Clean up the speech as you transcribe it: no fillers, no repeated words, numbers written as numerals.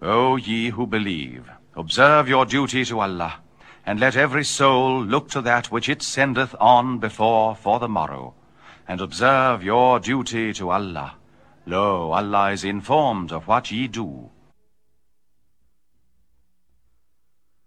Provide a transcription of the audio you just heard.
O ye who believe, observe your duty to Allah, and let every soul look to that which it sendeth on before for the morrow, and observe your duty to Allah. Lo, Allah is informed of what ye do.